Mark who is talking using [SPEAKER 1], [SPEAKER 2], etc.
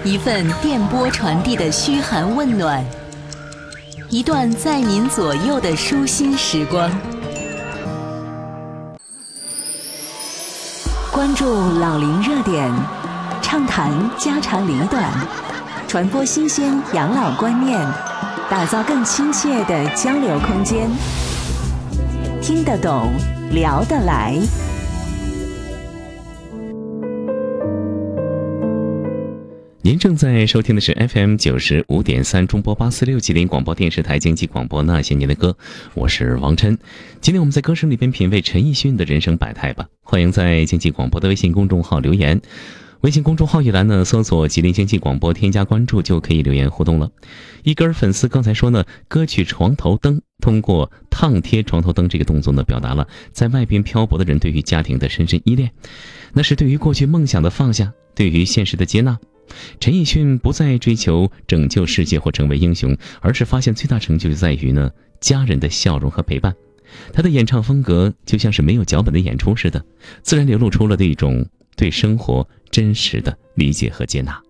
[SPEAKER 1] 一份电波传递的嘘寒问暖，一段在您左右的舒心时光。关注老龄热点，畅谈家长里短，传播新鲜养老观念，打造更亲切的交流空间。听得懂，聊得来。
[SPEAKER 2] 您正在收听的是 FM95.3 中波846吉林广播电视台经济广播那些年的歌，我是王琛。今天我们在歌声里边品味陈奕迅的人生百态吧。欢迎在经济广播的微信公众号留言，微信公众号一栏呢，搜索吉林经济广播，添加关注就可以留言互动了。一根粉丝刚才说呢，歌曲床头灯通过烫贴床头灯这个动作呢，表达了在外边漂泊的人对于家庭的深深依恋，那是对于过去梦想的放下，对于现实的接纳。陈奕迅不再追求拯救世界或成为英雄，而是发现最大成就在于呢家人的笑容和陪伴。他的演唱风格就像是没有脚本的演出似的，自然流露出了的一种对生活真实的理解和接纳。